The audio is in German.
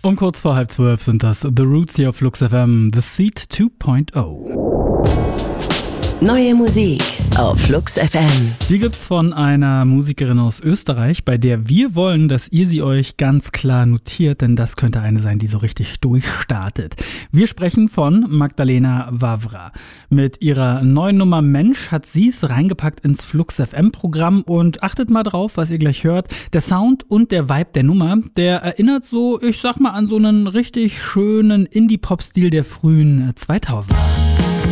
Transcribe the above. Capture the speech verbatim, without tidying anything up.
Um kurz vor halb zwölf sind das The Roots hier auf Flux F M, The Seed zwei Punkt null. Neue Musik auf Flux F M. Die gibt's von einer Musikerin aus Österreich, bei der wir wollen, dass ihr sie euch ganz klar notiert, denn das könnte eine sein, die so richtig durchstartet. Wir sprechen von Magdalena Vavra. Mit ihrer neuen Nummer Mensch hat sie es reingepackt ins Flux F M-Programm und achtet mal drauf, was ihr gleich hört. Der Sound und der Vibe der Nummer, der erinnert so, ich sag mal, an so einen richtig schönen Indie-Pop-Stil der frühen zweitausender.